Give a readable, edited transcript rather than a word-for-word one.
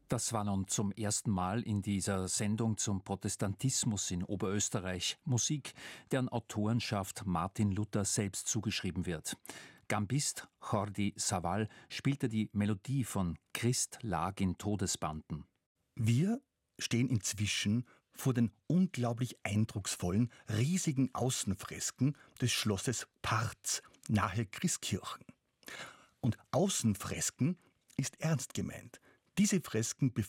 Das war nun zum ersten Mal in dieser Sendung zum Protestantismus in Oberösterreich Musik, deren Autorenschaft Martin Luther selbst zugeschrieben wird. Gambist Jordi Savall spielte die Melodie von Christ lag in Todesbanden. Wir stehen inzwischen vor den unglaublich eindrucksvollen, riesigen Außenfresken des Schlosses Parz nahe Christkirchen. Und Außenfresken ist ernst gemeint. Diese Fresken